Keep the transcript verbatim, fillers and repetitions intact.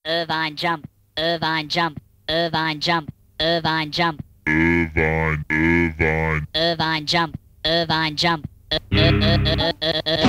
Irvine jump, Irvine jump, Irvine jump, Irvine jump, Irvine, Irvine, Irvine jump, Irvine jump, Ir- Ir- Ir- Ir- Ir-